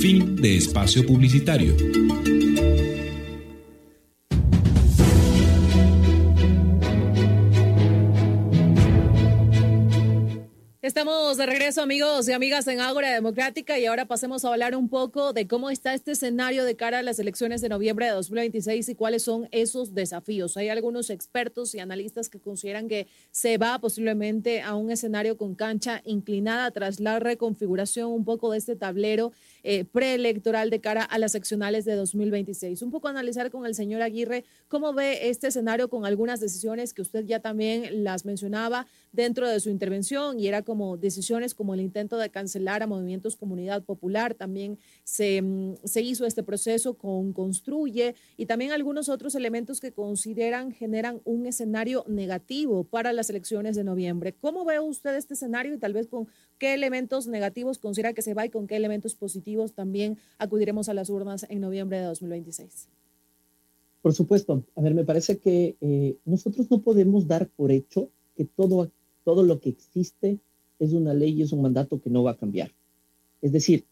Fin de espacio publicitario. Estamos de regreso, amigos y amigas, en Ágora Democrática, y ahora pasemos a hablar un poco de cómo está este escenario de cara a las elecciones de noviembre de 2026 y cuáles son esos desafíos. Hay algunos expertos y analistas que consideran que se va posiblemente a un escenario con cancha inclinada tras la reconfiguración un poco de este tablero preelectoral de cara a las seccionales de 2026. Un poco analizar con el señor Aguirre cómo ve este escenario con algunas decisiones que usted ya también las mencionaba dentro de su intervención, y era como decisiones como el intento de cancelar a Movimientos Comunidad Popular. También se hizo este proceso con Construye, y también algunos otros elementos que consideran generan un escenario negativo para las elecciones de noviembre. ¿Cómo ve usted este escenario y tal vez con qué elementos negativos considera que se va y con qué elementos positivos también acudiremos a las urnas en noviembre de 2026? Por supuesto. A ver, me parece que nosotros no podemos dar por hecho que todo lo que existe es una ley y es un mandato que no va a cambiar. Es decir,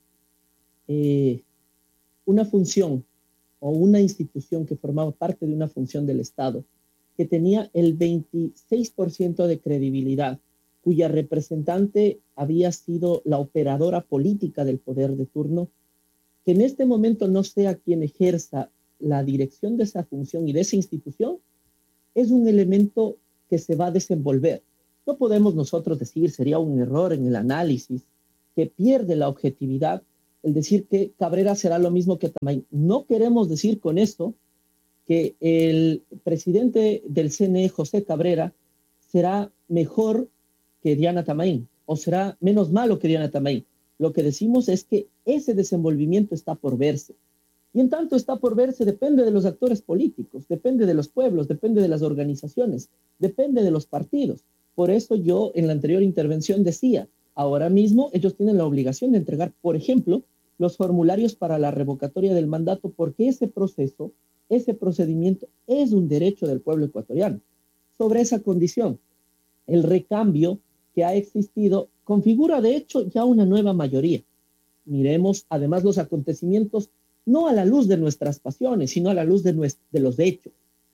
una función o una institución que formaba parte de una función del Estado, que tenía el 26% de credibilidad, cuya representante había sido la operadora política del poder de turno, que en este momento no sea quien ejerza la dirección de esa función y de esa institución, es un elemento que se va a desenvolver. No podemos nosotros decir, sería un error en el análisis, que pierde la objetividad el decir que Cabrera será lo mismo que Tamain. No queremos decir con esto que el presidente del CNE, José Cabrera, será mejor que Diana Tamain o será menos malo que Diana Tamain. Lo que decimos es que ese desenvolvimiento está por verse. Y en tanto está por verse, depende de los actores políticos, depende de los pueblos, depende de las organizaciones, depende de los partidos. Por eso yo en la anterior intervención decía, ahora mismo ellos tienen la obligación de entregar, por ejemplo, los formularios para la revocatoria del mandato, porque ese proceso, ese procedimiento es un derecho del pueblo ecuatoriano. Sobre esa condición, el recambio que ha existido configura de hecho ya una nueva mayoría. Miremos además los acontecimientos no a la luz de nuestras pasiones, sino a la luz de los hechos.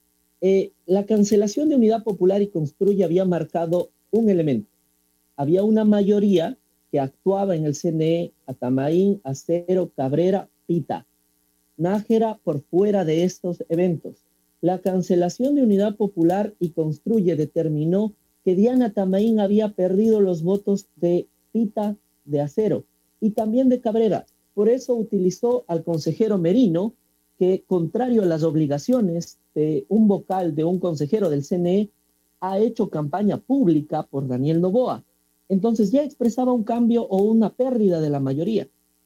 La cancelación de Unidad Popular y Construye había marcado un elemento. Había una mayoría que actuaba en el CNE, Atamaín, Acero, Cabrera, Pita. Nájera por fuera de estos eventos. La cancelación de Unidad Popular y Construye determinó que Diana Tamaín había perdido los votos de Pita, de Acero y también de Cabrera. Por eso utilizó al consejero Merino, que contrario a las obligaciones de un vocal de un consejero del CNE, ha hecho campaña pública por Daniel Noboa. Entonces ya expresaba un cambio o una pérdida de la mayoría.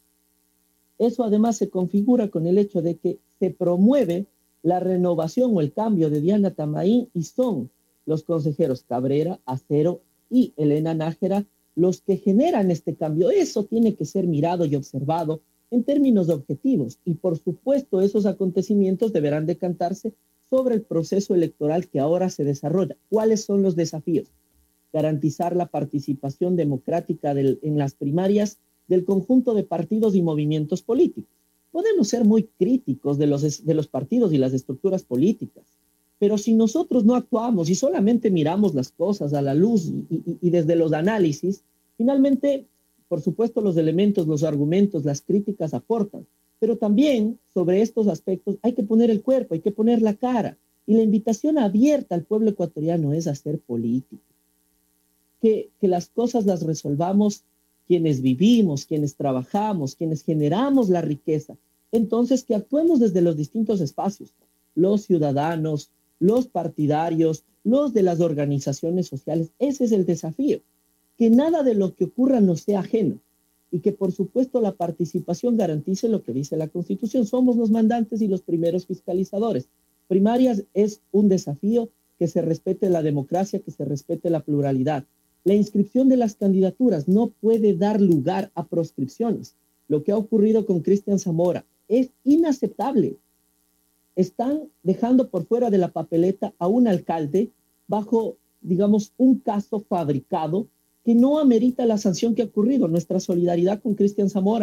Eso además se configura con el hecho de que se promueve la renovación o el cambio de Diana Tamaín y son los consejeros Cabrera, Acero y Elena Nájera los que generan este cambio. Eso tiene que ser mirado y observado en términos objetivos y por supuesto esos acontecimientos deberán decantarse sobre el proceso electoral que ahora se desarrolla. ¿Cuáles son los desafíos? Garantizar la participación democrática en las primarias del conjunto de partidos y movimientos políticos. Podemos ser muy críticos de los partidos y las estructuras políticas, pero si nosotros no actuamos y solamente miramos las cosas a la luz y desde los análisis, finalmente, por supuesto, los elementos, los argumentos, las críticas aportan, pero también sobre estos aspectos hay que poner el cuerpo, hay que poner la cara, y la invitación abierta al pueblo ecuatoriano es hacer política. Que las cosas las resolvamos quienes vivimos, quienes trabajamos, quienes generamos la riqueza. Entonces, que actuemos desde los distintos espacios, los ciudadanos, los partidarios, los de las organizaciones sociales. Ese es el desafío, que nada de lo que ocurra nos sea ajeno y que, por supuesto, la participación garantice lo que dice la Constitución. Somos los mandantes y los primeros fiscalizadores. Primarias es un desafío, que se respete la democracia, que se respete la pluralidad. La inscripción de las candidaturas no puede dar lugar a proscripciones. Lo que ha ocurrido con Cristian Zamora es inaceptable. Están dejando por fuera de la papeleta a un alcalde bajo, digamos, un caso fabricado que no amerita la sanción que ha ocurrido. Nuestra solidaridad con Cristian Zamora.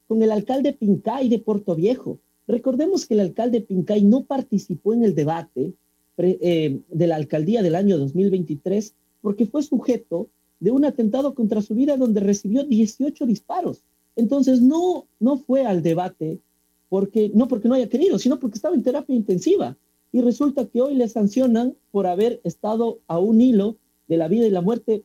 con el alcalde Pincay de Puerto Viejo. Recordemos que el alcalde Pincay no participó en el debate de la alcaldía del año 2023 porque fue sujeto de un atentado contra su vida donde recibió 18 disparos. Entonces no fue al debate porque no haya querido, sino porque estaba en terapia intensiva. Y resulta que hoy le sancionan por haber estado a un hilo de la vida y la muerte,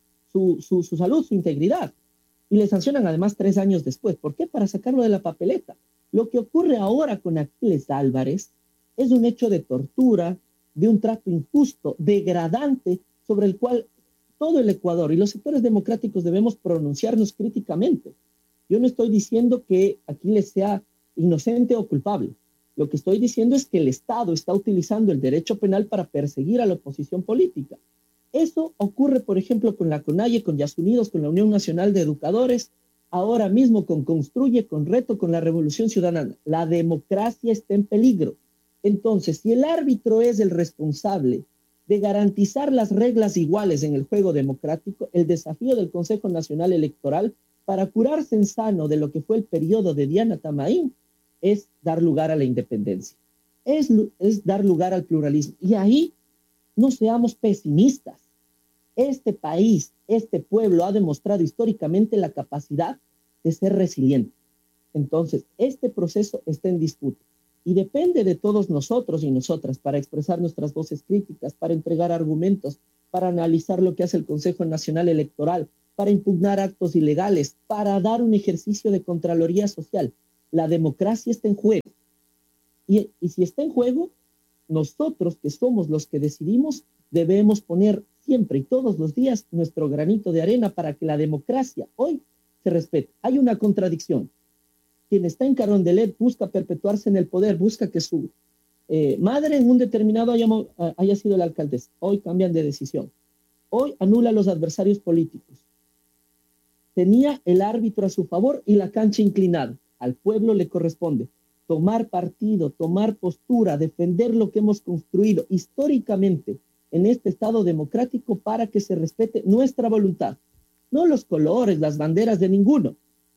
su salud, su integridad. Y le sancionan además 3 años después. ¿Por qué? Para sacarlo de la papeleta. Lo que ocurre ahora con Aquiles Álvarez es un hecho de tortura, de un trato injusto, degradante, sobre el cual todo el Ecuador y los sectores democráticos debemos pronunciarnos críticamente. Yo no estoy diciendo que Aquiles sea inocente o culpable. Lo que estoy diciendo es que el Estado está utilizando el derecho penal para perseguir a la oposición política. Eso ocurre, por ejemplo, con la CONAIE, con Yasunidos, con la Unión Nacional de Educadores, ahora mismo con Construye, con Reto, con la Revolución Ciudadana. La democracia está en peligro. Entonces, si el árbitro es el responsable de garantizar las reglas iguales en el juego democrático, el desafío del Consejo Nacional Electoral para curarse en sano de lo que fue el periodo de Diana Tamaín es dar lugar a la independencia, es dar lugar al pluralismo. Y ahí no seamos pesimistas. Este país, este pueblo ha demostrado históricamente la capacidad de ser resiliente. Entonces, este proceso está en disputa y depende de todos nosotros y nosotras para expresar nuestras voces críticas, para entregar argumentos, para analizar lo que hace el Consejo Nacional Electoral, para impugnar actos ilegales, para dar un ejercicio de contraloría social. La democracia está en juego. Y si está en juego, nosotros que somos los que decidimos, debemos poner siempre y todos los días nuestro granito de arena para que la democracia hoy se respete. Hay una contradicción. Quien está en Carondelet busca perpetuarse en el poder, busca que su madre en un determinado haya sido la alcaldesa. Hoy cambian de decisión. Hoy anula a los adversarios políticos. Tenía el árbitro a su favor y la cancha inclinada. Al pueblo le corresponde tomar partido, tomar postura, defender lo que hemos construido históricamente en este Estado democrático para que se respete nuestra voluntad. No los colores, las banderas de ninguno.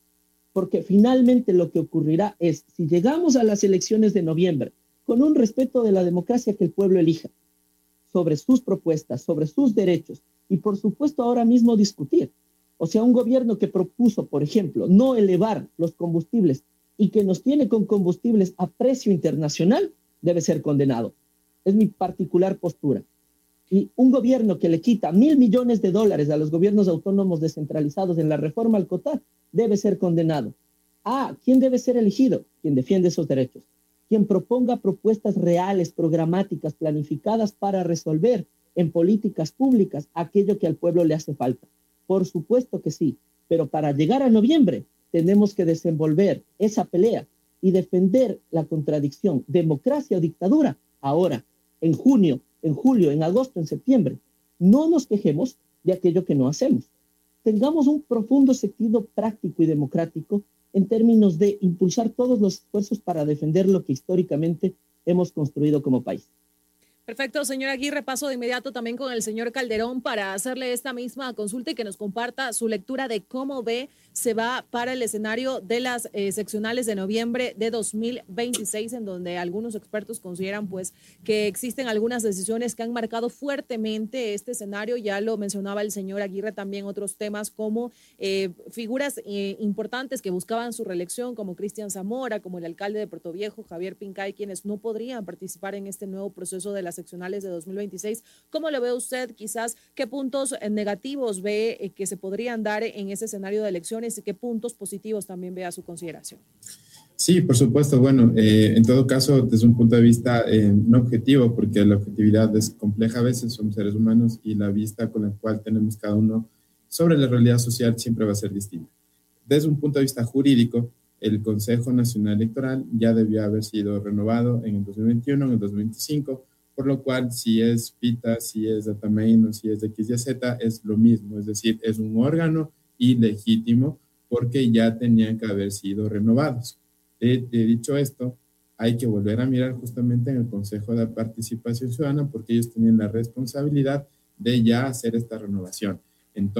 Porque finalmente lo que ocurrirá es, si llegamos a las elecciones de noviembre con un respeto de la democracia que el pueblo elija, sobre sus propuestas, sobre sus derechos, y por supuesto ahora mismo discutir. O sea, un gobierno que propuso, por ejemplo, no elevar los combustibles y que nos tiene con combustibles a precio internacional, debe ser condenado. Es mi particular postura. Y un gobierno que le quita $1.000 millones a los gobiernos autónomos descentralizados en la reforma al COTAD, debe ser condenado. ¿Quién debe ser elegido? Quien defiende esos derechos. Quien proponga propuestas reales, programáticas, planificadas para resolver en políticas públicas aquello que al pueblo le hace falta. Por supuesto que sí, pero para llegar a noviembre tenemos que desenvolver esa pelea y defender la contradicción, democracia o dictadura, ahora, en junio, en julio, en agosto, en septiembre. No nos quejemos de aquello que no hacemos. Tengamos un profundo sentido práctico y democrático en términos de impulsar todos los esfuerzos para defender lo que históricamente hemos construido como país. Perfecto, señor Aguirre, paso de inmediato también con el señor Calderón para hacerle esta misma consulta y que nos comparta su lectura de cómo ve se va para el escenario de las seccionales de noviembre de 2026, en donde algunos expertos consideran pues que existen algunas decisiones que han marcado fuertemente este escenario. Ya lo mencionaba el señor Aguirre, también otros temas como figuras importantes que buscaban su reelección, como Cristian Zamora, como el alcalde de Puerto Viejo, Javier Pincay, quienes no podrían participar en este nuevo proceso de las seccionales de 2026. ¿Cómo lo ve usted? Quizás, ¿qué puntos negativos ve que se podrían dar en ese escenario de elecciones y qué puntos positivos también ve a su consideración? Sí, por supuesto. Bueno, en todo caso, desde un punto de vista no objetivo, porque la objetividad es compleja a veces, somos seres humanos y la vista con la cual tenemos cada uno sobre la realidad social siempre va a ser distinta. Desde un punto de vista jurídico, el Consejo Nacional Electoral ya debió haber sido renovado en el 2021, en el 2025, por lo cual si es PITA, si es Atamaín o si es XYZ, es lo mismo, es decir, es un órgano ilegítimo porque ya tenían que haber sido renovados. Dicho esto, hay que volver a mirar justamente en el Consejo de Participación Ciudadana porque ellos tenían la responsabilidad de ya hacer esta renovación. Entonces,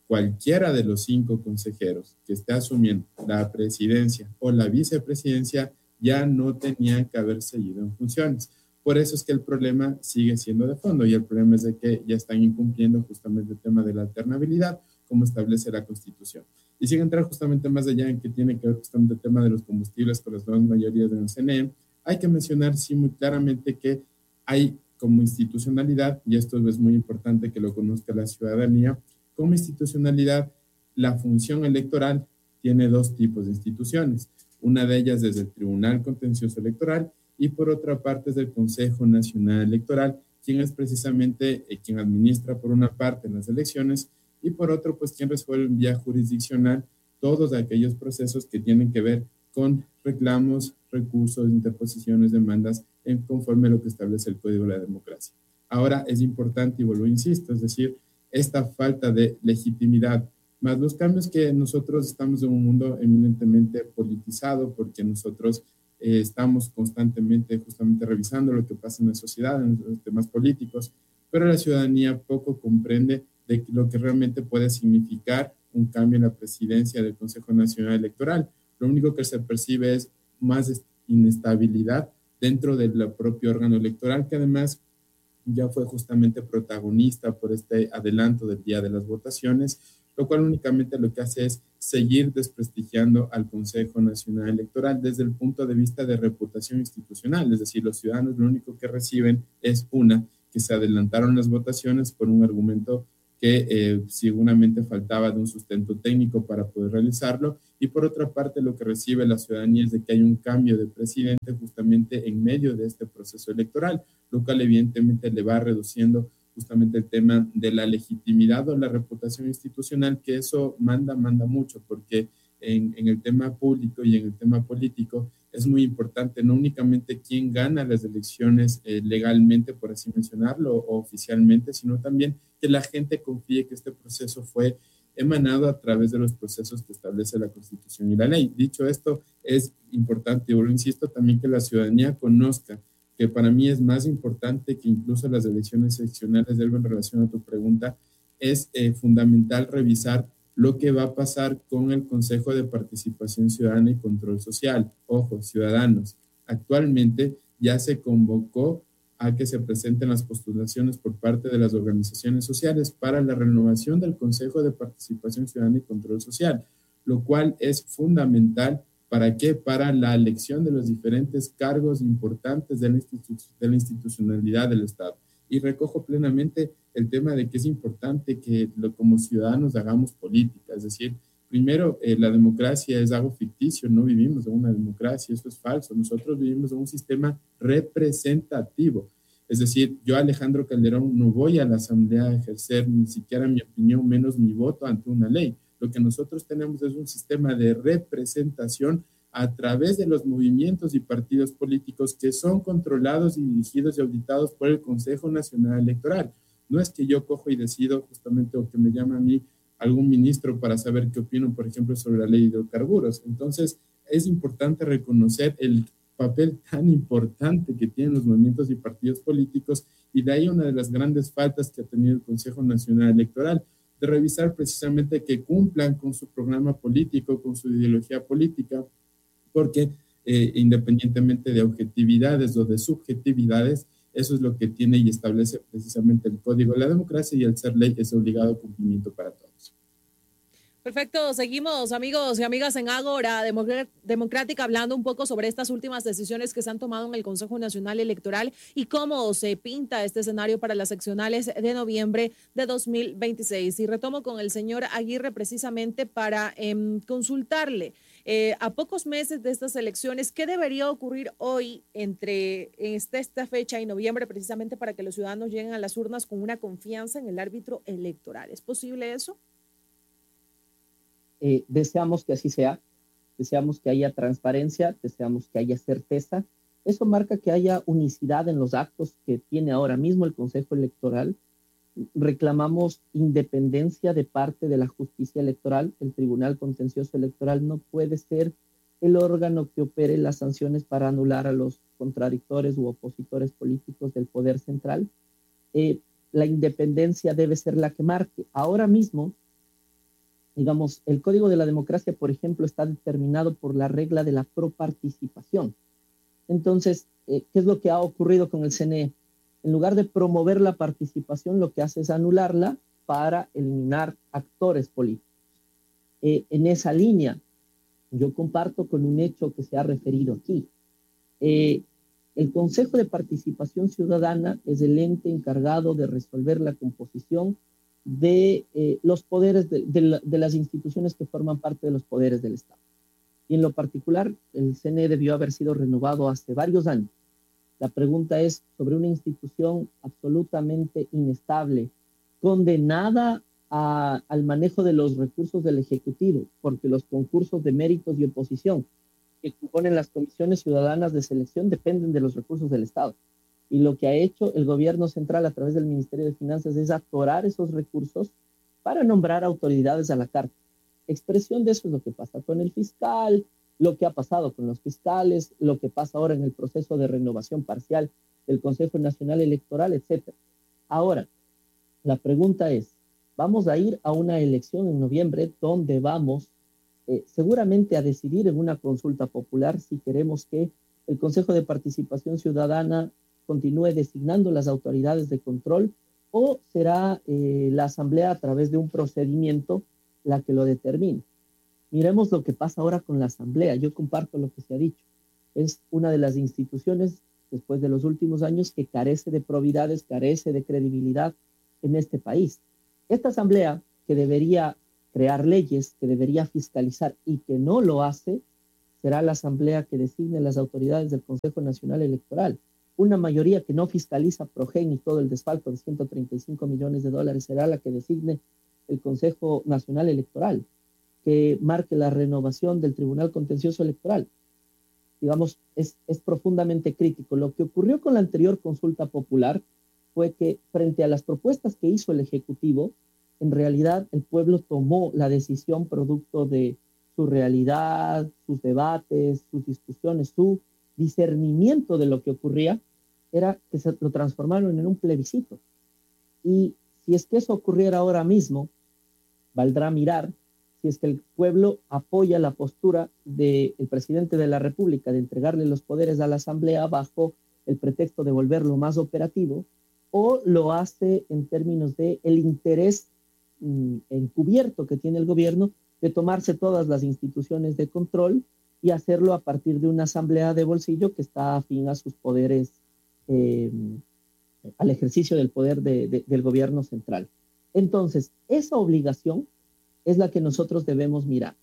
cualquiera de los 5 consejeros que esté asumiendo la presidencia o la vicepresidencia ya no tenían que haber seguido en funciones. Por eso es que el problema sigue siendo de fondo, y el problema es de que ya están incumpliendo justamente el tema de la alternabilidad, como establece la Constitución. Y sin entrar justamente más allá en que tiene que ver justamente el tema de los combustibles con las nuevas mayorías de la CNE, hay que mencionar sí muy claramente que hay como institucionalidad, y esto es muy importante que lo conozca la ciudadanía, como institucionalidad la función electoral tiene 2 tipos de instituciones. Una de ellas es el Tribunal Contencioso Electoral y por otra parte es el Consejo Nacional Electoral, quien es precisamente quien administra por una parte las elecciones y por otro, pues quien resuelve en vía jurisdiccional todos aquellos procesos que tienen que ver con reclamos, recursos, interposiciones, demandas, conforme a lo que establece el Código de la Democracia. Ahora es importante, y vuelvo, insisto, es decir, esta falta de legitimidad, más los cambios que nosotros estamos en un mundo eminentemente politizado, porque nosotros estamos constantemente justamente revisando lo que pasa en la sociedad, en los temas políticos, pero la ciudadanía poco comprende de lo que realmente puede significar un cambio en la presidencia del Consejo Nacional Electoral. Lo único que se percibe es más inestabilidad dentro del propio órgano electoral, que además ya fue justamente protagonista por este adelanto del día de las votaciones, lo cual únicamente lo que hace es seguir desprestigiando al Consejo Nacional Electoral desde el punto de vista de reputación institucional. Es decir, los ciudadanos lo único que reciben es que se adelantaron las votaciones por un argumento que seguramente faltaba de un sustento técnico para poder realizarlo, y por otra parte lo que recibe la ciudadanía es de que hay un cambio de presidente justamente en medio de este proceso electoral, lo cual evidentemente le va reduciendo justamente el tema de la legitimidad o la reputación institucional, que eso manda mucho, porque en el tema público y en el tema político es muy importante no únicamente quién gana las elecciones legalmente, por así mencionarlo, o oficialmente, sino también que la gente confíe que este proceso fue emanado a través de los procesos que establece la Constitución y la ley. Dicho esto, es importante, y insisto, también que la ciudadanía conozca que para mí es más importante que incluso las elecciones seccionales, en relación a tu pregunta, es fundamental revisar lo que va a pasar con el Consejo de Participación Ciudadana y Control Social. Ojo, ciudadanos, actualmente ya se convocó a que se presenten las postulaciones por parte de las organizaciones sociales para la renovación del Consejo de Participación Ciudadana y Control Social, lo cual es fundamental. ¿Para qué? Para la elección de los diferentes cargos importantes de la institucionalidad del Estado. Y recojo plenamente el tema de que es importante que como ciudadanos hagamos política. Es decir, primero, la democracia es algo ficticio, no vivimos en una democracia, eso es falso. Nosotros vivimos en un sistema representativo. Es decir, yo, Alejandro Calderón, no voy a la Asamblea a ejercer ni siquiera mi opinión, menos mi voto ante una ley. Lo que nosotros tenemos es un sistema de representación a través de los movimientos y partidos políticos que son controlados y dirigidos y auditados por el Consejo Nacional Electoral. No es que yo cojo y decido justamente, o que me llama a mí algún ministro para saber qué opino, por ejemplo, sobre la ley de hidrocarburos. Entonces, es importante reconocer el papel tan importante que tienen los movimientos y partidos políticos, y de ahí una de las grandes faltas que ha tenido el Consejo Nacional Electoral, de revisar precisamente que cumplan con su programa político, con su ideología política, porque independientemente de objetividades o de subjetividades, eso es lo que tiene y establece precisamente el Código de la Democracia, y al ser ley es obligado cumplimiento para todos. Perfecto, seguimos amigos y amigas en Ágora Democrática hablando un poco sobre estas últimas decisiones que se han tomado en el Consejo Nacional Electoral y cómo se pinta este escenario para las seccionales de noviembre de 2026. Y retomo con el señor Aguirre precisamente para consultarle a pocos meses de estas elecciones, ¿qué debería ocurrir hoy entre esta fecha y noviembre precisamente para que los ciudadanos lleguen a las urnas con una confianza en el árbitro electoral? ¿Es posible eso? Deseamos que así sea, deseamos que haya transparencia, deseamos que haya certeza. Eso marca que haya unicidad en los actos que tiene ahora mismo el Consejo Electoral. Reclamamos independencia de parte de la justicia electoral. El Tribunal Contencioso Electoral no puede ser el órgano que opere las sanciones para anular a los contradictores u opositores políticos del poder central. La independencia debe ser la que marque. Ahora mismo, digamos, el Código de la Democracia, por ejemplo, está determinado por la regla de la proparticipación. Entonces, ¿qué es lo que ha ocurrido con el CNE? En lugar de promover la participación, lo que hace es anularla para eliminar actores políticos. En esa línea, yo comparto con un hecho que se ha referido aquí. El Consejo de Participación Ciudadana es el ente encargado de resolver la composición de los poderes de las instituciones que forman parte de los poderes del Estado. Y en lo particular, el CNE debió haber sido renovado hace varios años. La pregunta es sobre una institución absolutamente inestable, condenada al manejo de los recursos del Ejecutivo, porque los concursos de méritos y oposición que componen las comisiones ciudadanas de selección dependen de los recursos del Estado. Y lo que ha hecho el gobierno central a través del Ministerio de Finanzas es atorar esos recursos para nombrar autoridades a la carta. Expresión de eso es lo que pasa con el fiscal, lo que ha pasado con los fiscales, lo que pasa ahora en el proceso de renovación parcial del Consejo Nacional Electoral, etc. Ahora, la pregunta es, vamos a ir a una elección en noviembre donde vamos seguramente a decidir en una consulta popular si queremos que el Consejo de Participación Ciudadana continúe designando las autoridades de control o será la Asamblea a través de un procedimiento la que lo determine. Miremos lo que pasa ahora con la Asamblea. Yo comparto lo que se ha dicho. Es una de las instituciones, después de los últimos años, que carece de probidades, carece de credibilidad en este país. Esta Asamblea, que debería crear leyes, que debería fiscalizar y que no lo hace, será la Asamblea que designe las autoridades del Consejo Nacional Electoral. Una mayoría que no fiscaliza Progen y todo el desfalco de $135 millones será la que designe el Consejo Nacional Electoral, que marque la renovación del Tribunal Contencioso Electoral. Digamos, es profundamente crítico. Lo que ocurrió con la anterior consulta popular fue que frente a las propuestas que hizo el Ejecutivo, en realidad el pueblo tomó la decisión producto de su realidad, sus debates, sus discusiones, su discernimiento de lo que ocurría, era que se lo transformaron en un plebiscito. Y si es que eso ocurriera ahora mismo, valdrá mirar si es que el pueblo apoya la postura del presidente de la República de entregarle los poderes a la Asamblea bajo el pretexto de volverlo más operativo, o lo hace en términos de el interés encubierto que tiene el gobierno de tomarse todas las instituciones de control y hacerlo a partir de una asamblea de bolsillo que está afín a sus poderes, al ejercicio del poder del gobierno central. Entonces, esa obligación es la que nosotros debemos mirar.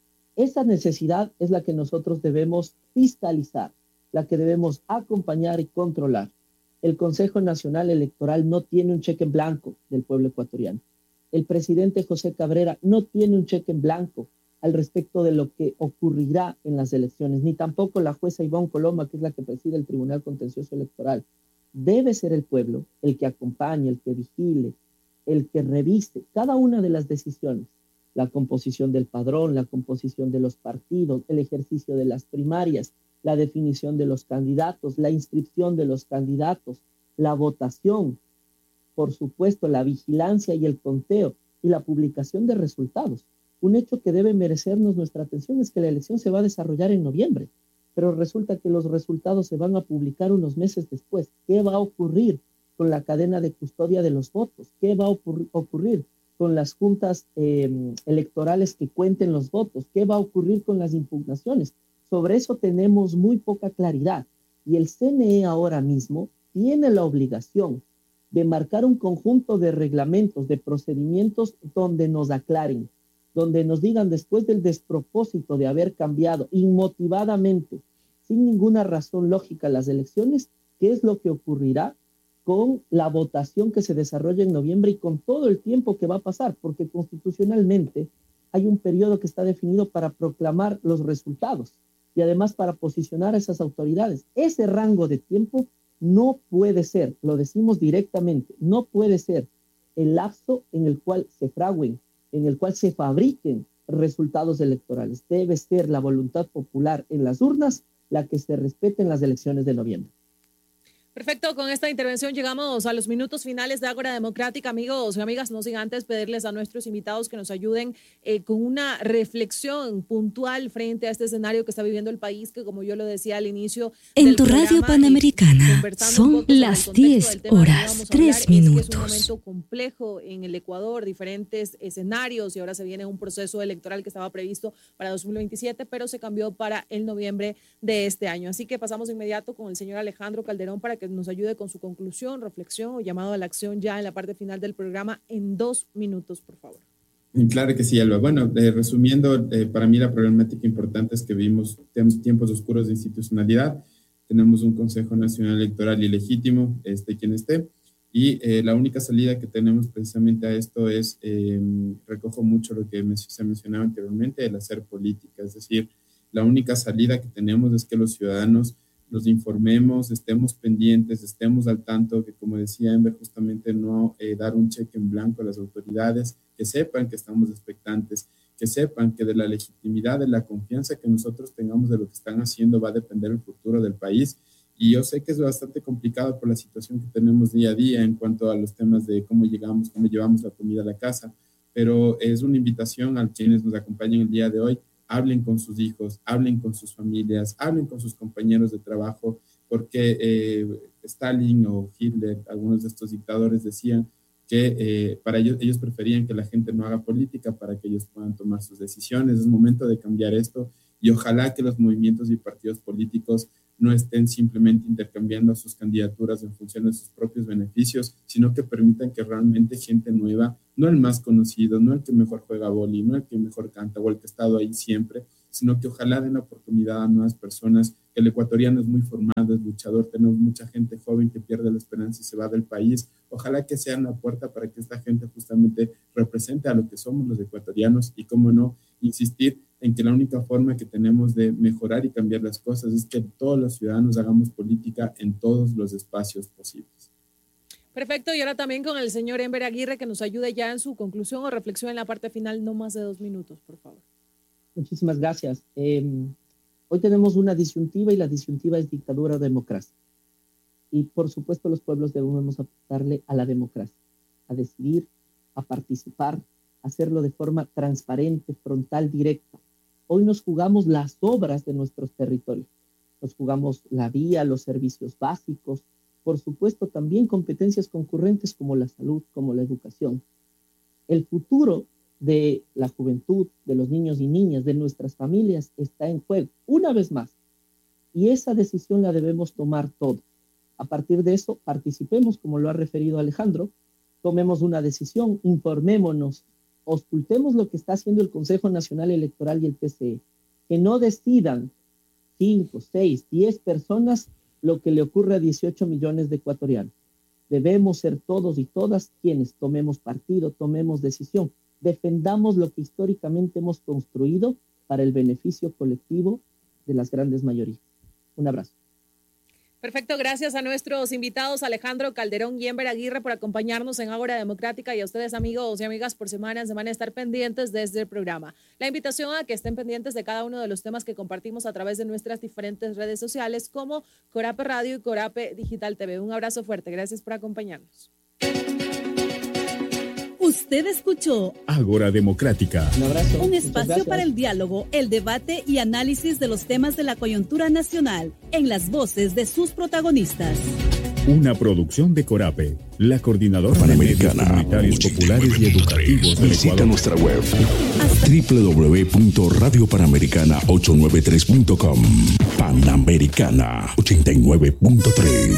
Esa necesidad es la que nosotros debemos fiscalizar, la que debemos acompañar y controlar. El Consejo Nacional Electoral no tiene un cheque en blanco del pueblo ecuatoriano. El presidente José Cabrera no tiene un cheque en blanco al respecto de lo que ocurrirá en las elecciones, ni tampoco la jueza Ivonne Coloma, que es la que preside el Tribunal Contencioso Electoral. Debe ser el pueblo el que acompañe, el que vigile, el que revise cada una de las decisiones, la composición del padrón, la composición de los partidos, el ejercicio de las primarias, la definición de los candidatos, la inscripción de los candidatos, la votación, por supuesto, la vigilancia y el conteo y la publicación de resultados. Un hecho que debe merecernos nuestra atención es que la elección se va a desarrollar en noviembre, pero resulta que los resultados se van a publicar unos meses después. ¿Qué va a ocurrir con la cadena de custodia de los votos? ¿Qué va a ocurrir con las juntas electorales que cuenten los votos? ¿Qué va a ocurrir con las impugnaciones? Sobre eso tenemos muy poca claridad y el CNE ahora mismo tiene la obligación de marcar un conjunto de reglamentos, de procedimientos donde nos aclaren, donde nos digan después del despropósito de haber cambiado inmotivadamente, sin ninguna razón lógica las elecciones, qué es lo que ocurrirá con la votación que se desarrolla en noviembre y con todo el tiempo que va a pasar, porque constitucionalmente hay un periodo que está definido para proclamar los resultados y además para posicionar a esas autoridades. Ese rango de tiempo no puede ser, lo decimos directamente, no puede ser el lapso en el cual se fraguen, en el cual se fabriquen resultados electorales. Debe ser la voluntad popular en las urnas la que se respete en las elecciones de noviembre. Perfecto, con esta intervención llegamos a los minutos finales de Ágora Democrática. Amigos y amigas, no sin antes pedirles a nuestros invitados que nos ayuden con una reflexión puntual frente a este escenario que está viviendo el país, que como yo lo decía al inicio en tu radio Panamericana son las 10 horas 3 minutos. Es un momento complejo en el Ecuador, diferentes escenarios, y ahora se viene un proceso electoral que estaba previsto para 2027, pero se cambió para el noviembre de este año. Así que pasamos de inmediato con el señor Alejandro Calderón para que nos ayude con su conclusión, reflexión o llamado a la acción ya en la parte final del programa en 2 minutos, por favor. Claro que sí, Alba. Bueno, resumiendo, para mí la problemática importante es que vivimos tiempos oscuros de institucionalidad. Tenemos un Consejo Nacional Electoral ilegítimo, quien esté, y la única salida que tenemos precisamente a esto es, recojo mucho lo que se mencionaba anteriormente, el hacer política. Es decir, la única salida que tenemos es que los ciudadanos nos informemos, estemos pendientes, estemos al tanto, que como decía Enver, justamente no dar un cheque en blanco a las autoridades, que sepan que estamos expectantes, que sepan que de la legitimidad, de la confianza que nosotros tengamos de lo que están haciendo va a depender el futuro del país. Y yo sé que es bastante complicado por la situación que tenemos día a día en cuanto a los temas de cómo llevamos la comida a la casa, pero es una invitación a quienes nos acompañan el día de hoy. Hablen con sus hijos, hablen con sus familias, hablen con sus compañeros de trabajo, porque Stalin o Hitler, algunos de estos dictadores decían que para ellos preferían que la gente no haga política para que ellos puedan tomar sus decisiones. Es momento de cambiar esto y ojalá que los movimientos y partidos políticos no estén simplemente intercambiando sus candidaturas en función de sus propios beneficios, sino que permitan que realmente gente nueva, no el más conocido, no el que mejor juega vóley, no el que mejor canta o el que ha estado ahí siempre, sino que ojalá den la oportunidad a nuevas personas, que el ecuatoriano es muy formado, es luchador, tenemos mucha gente joven que pierde la esperanza y se va del país. Ojalá que sea una puerta para que esta gente justamente represente a lo que somos los ecuatorianos y, cómo no, insistir en que la única forma que tenemos de mejorar y cambiar las cosas es que todos los ciudadanos hagamos política en todos los espacios posibles. Perfecto, y ahora también con el señor Enver Aguirre, que nos ayude ya en su conclusión o reflexión en la parte final, no más de 2 minutos, por favor. Muchísimas gracias. Hoy tenemos una disyuntiva y la disyuntiva es dictadura o democracia. Y por supuesto los pueblos debemos apostarle a la democracia, a decidir, a participar, a hacerlo de forma transparente, frontal, directa. Hoy nos jugamos las obras de nuestros territorios, nos jugamos la vía, los servicios básicos, por supuesto también competencias concurrentes como la salud, como la educación. El futuro de la juventud, de los niños y niñas, de nuestras familias está en juego, una vez más. Y esa decisión la debemos tomar todos. A partir de eso, participemos, como lo ha referido Alejandro, tomemos una decisión, informémonos, auscultemos lo que está haciendo el Consejo Nacional Electoral y el TCE, que no decidan 5, 6, 10 personas lo que le ocurre a 18 millones de ecuatorianos. Debemos ser todos y todas quienes tomemos partido, tomemos decisión, defendamos lo que históricamente hemos construido para el beneficio colectivo de las grandes mayorías. Un abrazo. Perfecto, gracias a nuestros invitados Alejandro Calderón y Enver Aguirre por acompañarnos en Ágora Democrática, y a ustedes amigos y amigas por semana en semana estar pendientes desde el programa. La invitación a que estén pendientes de cada uno de los temas que compartimos a través de nuestras diferentes redes sociales como Corape Radio y Corape Digital TV. Un abrazo fuerte, gracias por acompañarnos. Usted escuchó Ágora Democrática. Un abrazo. Un espacio para el diálogo, el debate y análisis de los temas de la coyuntura nacional en las voces de sus protagonistas. Una producción de Corape, la coordinadora Panamericana, de medios comunitarios populares y educativos del Visita Ecuador. nuestra web www.radiopanamericana893.com. Panamericana 89.3.